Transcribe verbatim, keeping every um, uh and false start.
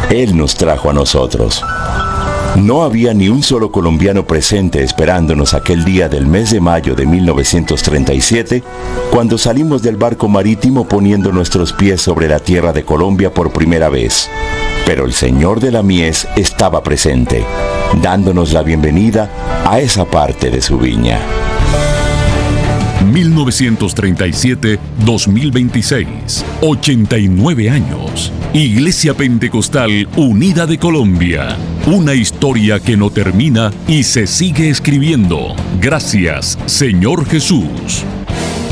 Él nos trajo a nosotros. No había ni un solo colombiano presente esperándonos aquel día del mes de mayo de mil novecientos treinta y siete, cuando salimos del barco marítimo poniendo nuestros pies sobre la tierra de Colombia por primera vez. Pero el Señor de la Mies estaba presente, dándonos la bienvenida a esa parte de su viña. mil novecientos treinta y siete a dos mil veintiséis, ochenta y nueve años. Iglesia Pentecostal Unida de Colombia. Una historia que no termina y se sigue escribiendo. Gracias, Señor Jesús.